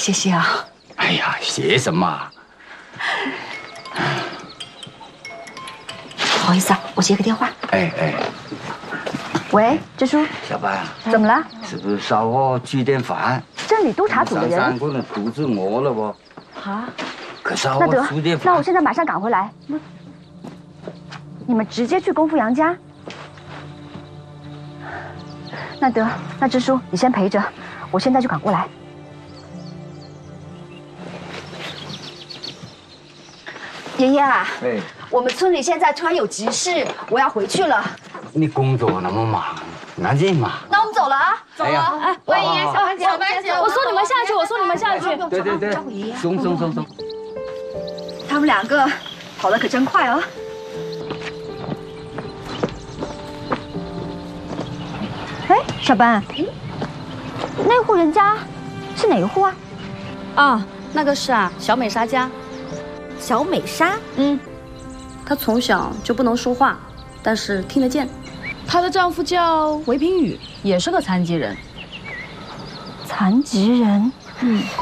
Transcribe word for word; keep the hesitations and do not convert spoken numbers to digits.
谢谢啊。 哎呀，谢什么？ 不好意思啊，我接个电话。 哎哎， 喂，支书， 小班， 怎么了？ 是不是少我煮点饭？ 镇里督察组的人。 三个人肚子饿了不？ 啊， 可少那得我煮点，饭。 那我现在马上赶回来。你们直接去功夫杨家。那得，那支书你先陪着，我现在就赶过来。爷爷啊， 哎， 我们村里现在突然有急事，我要回去了。 你工作那么忙，那你忙。 那我们走了啊， 走了。 哎，喂，爷爷，小班姐，小班姐，我送你们下去，我送你们下去。 对对对，送送送送。 他们两个跑得可真快哦。哎，小班，那户人家是哪一户啊？ 啊，那个是啊，小美莎家。 小美莎， 嗯，她从小就不能说话，但是听得见。她的丈夫叫韦平宇，也是个残疾人。 残疾人，嗯。